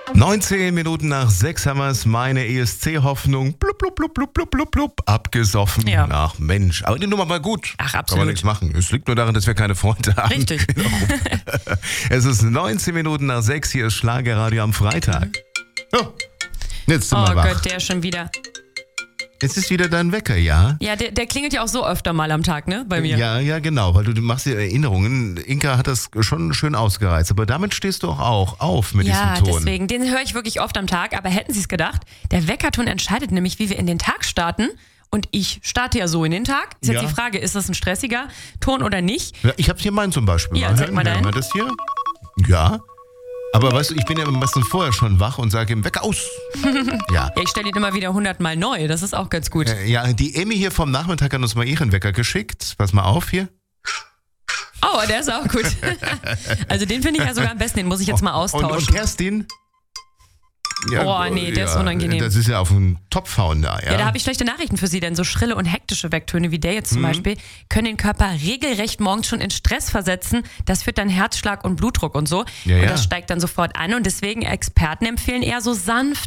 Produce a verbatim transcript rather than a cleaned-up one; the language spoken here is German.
neunzehn Minuten nach sechs haben wir es. Meine E S C-Hoffnung. Blub, blub, blub, blub, blub, blub, blub. Abgesoffen. Ja. Ach Mensch, aber die Nummer war gut. Ach, Kann man absolut. nichts machen. Es liegt nur daran, dass wir keine Freunde haben. Richtig. Genau. Es ist neunzehn Minuten nach sechs. Hier ist Schlagerradio am Freitag. Oh, jetzt sind Oh wir wach. Gott, der schon wieder. Jetzt ist wieder dein Wecker, ja? Ja, der, der klingelt ja auch so öfter mal am Tag, ne? Bei mir. Ja, ja, genau, weil du, du machst dir Erinnerungen. Inka hat das schon schön ausgereizt, aber damit stehst du auch, auch auf mit Ja, diesem Ton. deswegen. Den höre ich wirklich oft am Tag. Aber hätten Sie es gedacht, der Weckerton entscheidet nämlich, wie wir in den Tag starten. Und ich starte ja so in den Tag. Ist jetzt Ja. die Frage, ist das ein stressiger Ton oder nicht? Ja, ich hab's hier meinen zum Beispiel. Ja, zeig mal hören deinen. wir das hier? Ja. Aber weißt du, ich bin ja am besten vorher schon wach und sage ihm, Wecker aus. Ja. Ja, ich stelle ihn immer wieder hundertmal neu. Das ist auch ganz gut. Äh, Ja, die Emmy hier vom Nachmittag hat uns mal ihren Wecker geschickt. Pass mal auf hier. Oh, der ist auch gut. Also den finde ich ja sogar am besten. Den muss ich jetzt mal Und, austauschen. und Kerstin? Oh, nee, der ist unangenehm. Das ist ja auf den Topf hauen da, ja. Ja, da habe ich schlechte Nachrichten für Sie, denn so schrille und hektische Wecktöne wie der jetzt zum Mhm. Beispiel können den Körper regelrecht morgens schon in Stress versetzen. Das führt dann Herzschlag und Blutdruck und so. Ja, und ja. das steigt dann sofort an und deswegen Experten empfehlen eher so sanft